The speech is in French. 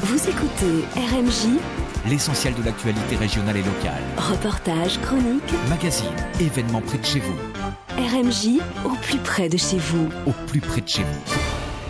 Vous écoutez RMJ, l'essentiel de l'actualité régionale et locale. reportages, chroniques, Magazine, événements près de chez vous, RMJ au plus près de chez vous. au plus près de chez vous.